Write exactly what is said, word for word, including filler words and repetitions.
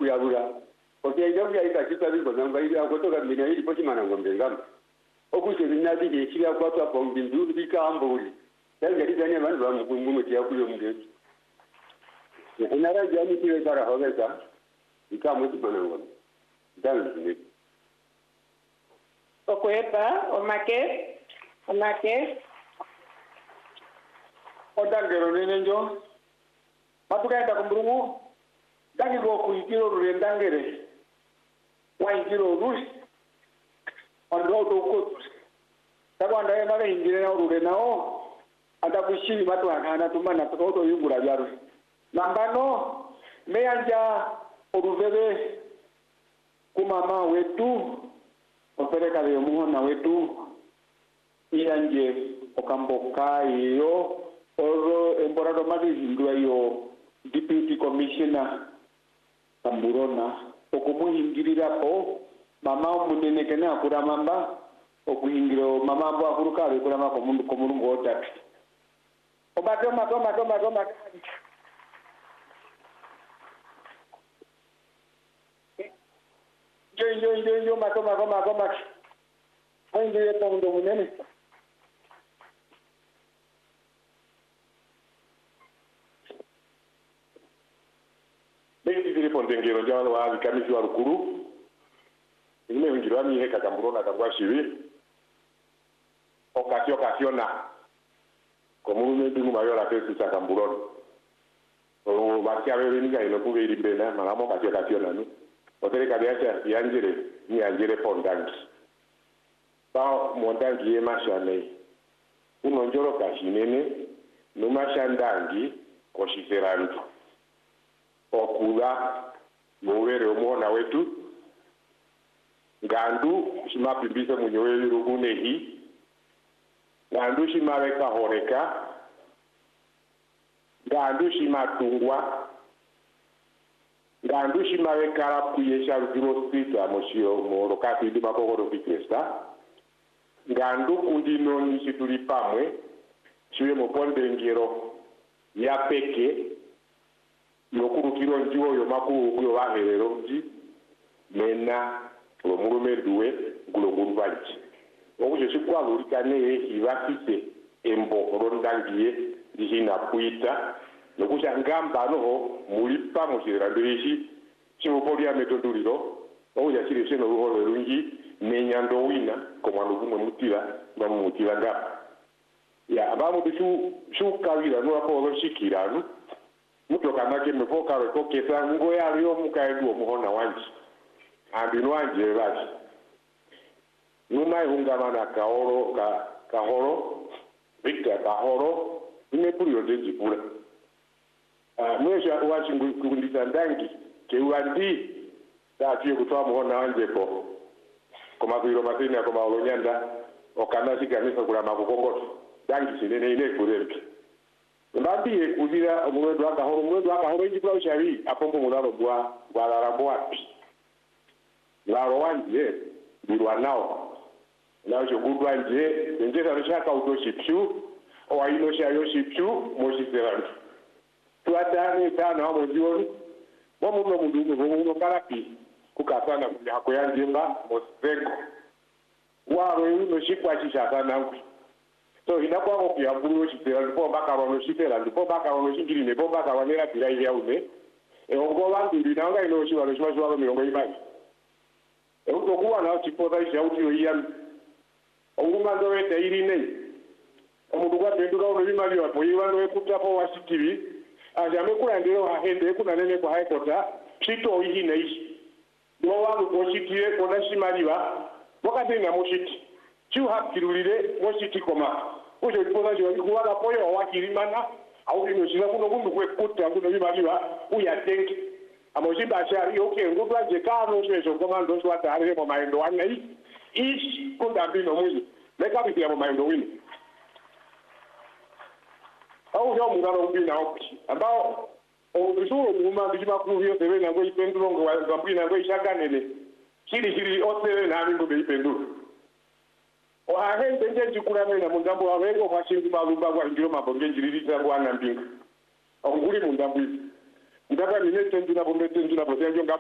kuyabula oke ndio ya ikachita bibo nanga ile akotoka mina ili pochi mana ngombe ngamba okuje binadi je kila kwa kwa pombi ndu bikambo uli yanga lidanya bantu bamugungu tiya kuyo mngezi inara jani kiwe kara hogeza ikamu mana ngombe ndani Okweba, omake, omake. Odangero nenenjo. Matukaenda kumburungu. Dangi go kuikiro rurendangere. Waikiro rusi. Ondo do kotus. Tabanda ya mara ingire na rure nao. Anda kushiri matu ana tumana toto yungura byaru. Nambano meyanja oruvebe kumama wetu. Opereka leo muhona wetu iyanje okamboka iyo oro emborado mazindua iyo deputy commissioner Tamburona okumuhingirira po mama munene kana akura mamba okuhingiro mama ambo akuruka akura mako mundu komurungo otatu obatoma toma toma toma yo yo yo yo mato mato mato mato onde é tão dominante bem dizer pondengero já no ar camisa do Arukuru ele me vingiu a minha reca Tamburona Tamburona civil ocasião ocasiona como um meio de maior a festa de Tamburona o batia bem ninguém não podia ir bem né mas a mão batia ocasiona não Otere kabiacha yanjire ni yanjire pondangi. Ba mondangi ye mashane. Uno njoro kashinene no mashandangi koshiserantu. Okula mowere omona wetu. Gandu shimapimbisa munyowe rugunehi. Gandu shimaweka horeka. Gandu shimatungwa. Gandu shimawe kara kuyesha rugiro street amoshio moro kati ndi makogoro bitesta gandu kundino nishituli pamwe chiwe moponde ngiro ya peke yokurukiro njiwo yo makuru kuyo baherero mji mena lo murume duwe gulo murubanje okuje shikwa lurikane ibafite embo rondangiye dihina kuita nokusha ngamba noho mulipa mushira ndirishi chimupolia metoduliro oya chiri cheno ruholo rungi menyando wina komwa lugumwe mutira bamutira ngapa ya abamu bisu shukawira no apo shikiranu mutoka make mevoka ko kesa ngo yali yo mukaedu omuhona wanje ambino wanje bashi numai hungamana kaoro ka kahoro Victor kahoro imepulio dejipula mwesha washingu kundisa ndangi kewandi tafiye kutoa muhona wanje po koma kuiro matini ya koma olonyanda okana sikanisa kula makukongoto dangi sinene ine kurempi mbambiye kuzira omwedo akahoro omwedo akahoro njipula ushari apombo mularo bwa bwalarabo wapi laro wanje bilwa nao lao shogudwa nje njesa rishaka utoshipshu owa ino shayo shipshu moshiserantu tuatani tano hapo jioni wamo ndo mundu ngo karapi kukasana kuja hako yanjimba mosego waro yuno shikwa chishasana ngu so inakwa ko pia buru chitera ndipo baka rono chitera ndipo baka rono chingiri ne bomba ka wanera bila ya ume e ongo wandu ndinanga ino chiwa lo chiwa lo mirongo ibai e uto kuwa na chipoza isha uti iya onguma ndo wete iri nei omundu kwa tenduka ono bimali wapo yiwa ndo ekuta po wasitivi ajame kula ndero hahende kuna nene kwa haikota chito hii na hii ndio wangu kochitie kona shimaliwa wakati na moshiti chiu hakirulire moshiti koma ujo ipoza jo kuwala poyo wakirimana au bino shira kuno kundu kwe kuta kuno bimaliwa uya tenki amoshimba ashari okay ngudwa je kano shwezo koma ndo swata ale mo maendo wana hii ishi kunda bino mwini leka bitia mo maendo wini au yo mugaro mbina opi ambao obusuru muma bijima kuhio tebe nango ipenduro ngo wa mbina ngo ishakanene chiri chiri otere na bingo be ipenduro o ahende nje jikura mena mundambo wa wengo kwa shingi balumba kwa ngiro mabonge njiriri tango ana mbinga onguli mundambo ndaba ni nete ndina bombe ndina bosenjo